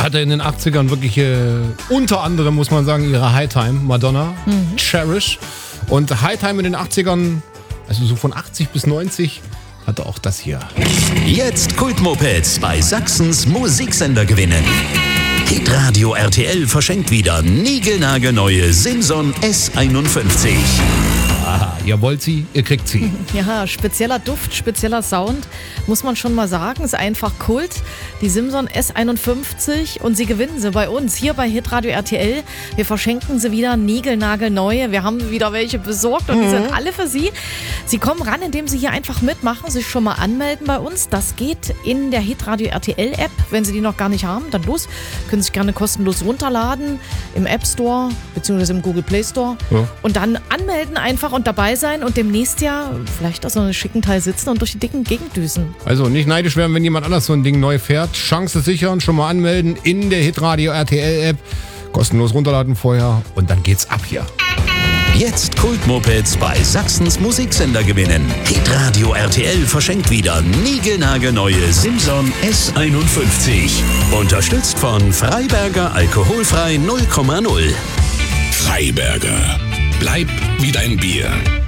hatte in den 80ern wirklich unter anderem, muss man sagen, ihre Hightime, Madonna, Cherish. Und Hightime in den 80ern, also so von 80 bis 90, hatte auch das hier. Jetzt Kultmopeds bei Sachsens Musiksender gewinnen. Hitradio RTL verschenkt wieder niegelnagelneue Simson S51. Aha, ihr wollt sie, ihr kriegt sie. Ja, spezieller Duft, spezieller Sound, muss man schon mal sagen. Ist einfach Kult. Die Simson S51 und Sie gewinnen sie bei uns hier bei Hitradio RTL. Wir verschenken sie wieder niegelnagelneue. Wir haben wieder welche besorgt und die sind alle für Sie. Sie kommen ran, indem Sie hier einfach mitmachen, sich schon mal anmelden bei uns. Das geht in der Hitradio RTL App. Wenn Sie die noch gar nicht haben, dann los. Können sich gerne kostenlos runterladen im App Store bzw. im Google Play Store. Ja. Und dann anmelden einfach und dabei sein und demnächst ja vielleicht auf so einem schicken Teil sitzen und durch die dicken Gegend düsen. Also nicht neidisch werden, wenn jemand anders so ein Ding neu fährt. Chance sichern, schon mal anmelden in der Hitradio RTL App. Kostenlos runterladen vorher und dann geht's ab hier. Jetzt Kultmopeds bei Sachsens Musiksender gewinnen. Hitradio RTL verschenkt wieder niegelnagelneue Simson S51. Unterstützt von Freiberger Alkoholfrei 0,0. Freiberger. Bleib wie dein Bier.